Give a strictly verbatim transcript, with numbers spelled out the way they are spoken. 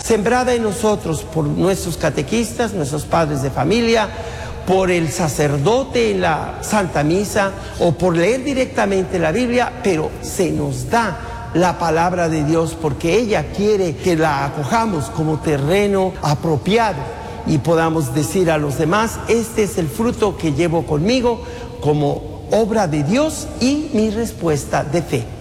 sembrada en nosotros por nuestros catequistas, nuestros padres de familia, por el sacerdote en la Santa Misa o por leer directamente la Biblia, pero se nos da la palabra de Dios porque ella quiere que la acojamos como terreno apropiado y podamos decir a los demás, este es el fruto que llevo conmigo como obra de Dios y mi respuesta de fe.